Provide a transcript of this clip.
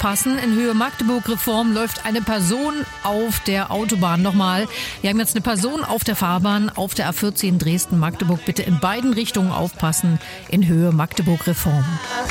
aufpassen. In Höhe Magdeburg-Reform läuft eine Person auf der Autobahn. Nochmal, wir haben jetzt eine Person auf der Fahrbahn auf der A14 Dresden-Magdeburg. Bitte in beiden Richtungen aufpassen in Höhe Magdeburg-Reform.